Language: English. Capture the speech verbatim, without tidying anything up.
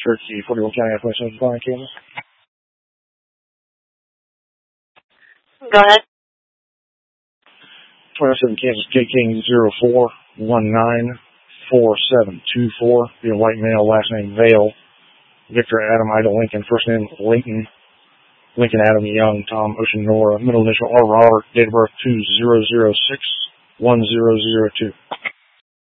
Cherokee, forty-one County, F seven five, Kansas. Go ahead. twenty-seven Kansas, J King zero four one nine four seven two four. Be a white male, last name Vale. Victor Adam Ida Lincoln, first name Lincoln. Lincoln Adam Young, Tom Ocean Nora, middle initial R R, date of birth two zero zero six one zero zero two.